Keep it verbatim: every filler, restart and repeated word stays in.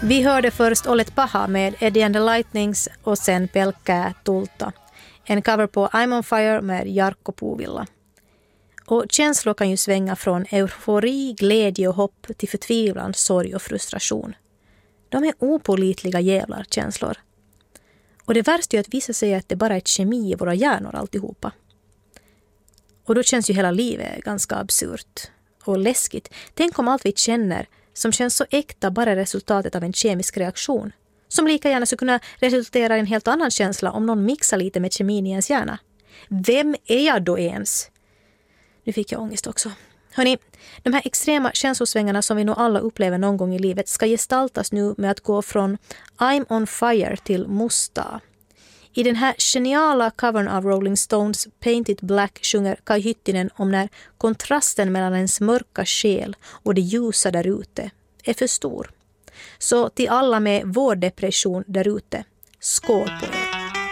Vi hörde först Olet Paha med Eddie and the Lightnings och sen Pelkkää tulta. En cover på I'm on fire med Jarkko Puuvilla. Och känslor kan ju svänga från eufori, glädje och hopp till förtvivlan, sorg och frustration. De är opålitliga jävlar, känslor. Och det värsta är att vissa säger att det bara är ett kemi i våra hjärnor alltihopa. Och då känns ju hela livet ganska absurt och läskigt. Tänk om allt vi känner som känns så äkta bara är resultatet av en kemisk reaktion. Som lika gärna skulle kunna resultera i en helt annan känsla om någon mixar lite med kemin i ens hjärna. Vem är jag då ens? Nu fick jag ångest också. Hörrni, de här extrema känslosvängarna som vi nog alla upplever någon gång i livet ska gestaltas nu med att gå från I'm on fire till Musta. I den här geniala covern av Rolling Stones Paint It Black sjunger Kai Hyttinen om när kontrasten mellan ens mörka själ och det ljusa där ute är för stor. Så till alla med vår depression där ute, skål på er!